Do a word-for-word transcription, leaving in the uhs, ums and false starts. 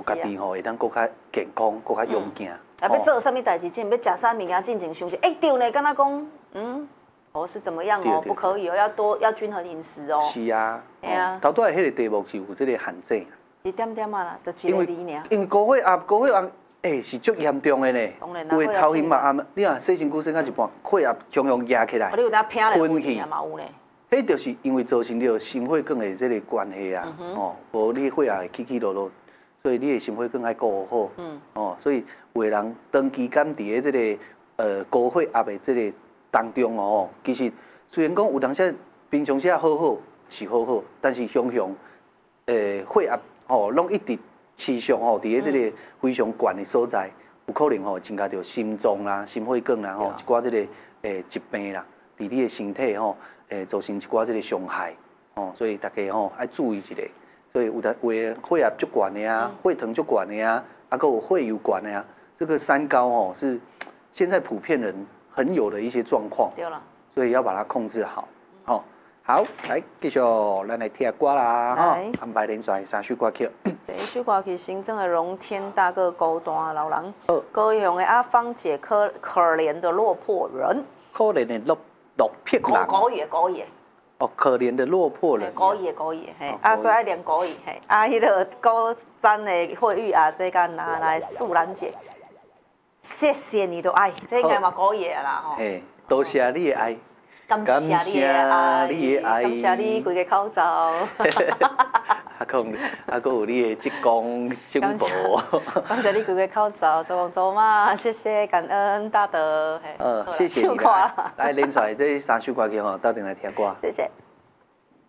家己吼会当更较健康、更较勇敢。 啊，要做什么代志，真要食啥物件，进前想一下，哎，对呢，敢若讲，嗯，哦是怎么样哦，不可以哦，要多要均衡饮食哦。 是啊， 哎呀， 头拄仔迄个题目是有这个限制。 一点点啊啦，就一个字尔。 因为高血压，高血压。诶、欸，是足严重的呢。 当然啦，有头晕目暗，你啊洗身躯洗到一半，血压常常压起来， 你有当拼了昏去。 嘛有呢。 迄就是因为造成了心血管的这个关系啊，嗯、哦，无你血压会起起落落，所以你的心血管要顾好。嗯。哦，所以有的人长期间伫咧这个呃高血压的这个当中哦，其实虽然讲有当时平常时好好是好好，但是常常诶血压哦拢一直。持续吼，伫咧即个非常悬的所在，有可能吼增加着心脏啦、心血管啦吼，一寡即个诶疾病啦，伫你的身体吼诶造成一寡即个伤害吼，所以大家吼爱注意一下。所以有的有的血压足悬的啊，血糖足悬的啊，啊，还有血油悬的啊，这个三高吼是现在普遍人很有的一些状况。 对了。 所以要把它控制好，吼。好，来继续，咱来听歌啦，哈，安排连续三首歌曲。 第一首歌曲新增的荣天大哥孤单老人，高雄的阿芳姐可可怜的落魄人， 可怜的落落魄人， 高野高野， 哦，可怜的落魄人， 高野高野，嘿，啊，所以爱练高野，嘿，啊，迄个高山的慧玉啊，这个拿来素兰姐，谢谢你的爱，这应该嘛高野啦，吼， 嘿，多谢你的爱。 感谢你的爱，感谢你规个口罩。啊， 讲啊，还有你的职工进步。 感谢你规个口罩，做工做嘛，谢谢感恩大德。 呃，谢谢你啦。来连出来这三首歌曲吼，到阵来听歌。 谢谢。